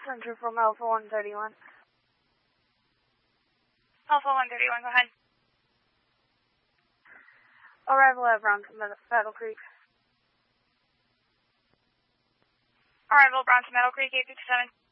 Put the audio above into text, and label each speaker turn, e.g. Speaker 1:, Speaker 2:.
Speaker 1: Center from Alpha 131.
Speaker 2: Alpha 131, go ahead.
Speaker 1: Arrival at Bronson Battle Creek.
Speaker 2: Arrival Bronson Battle Creek, 857.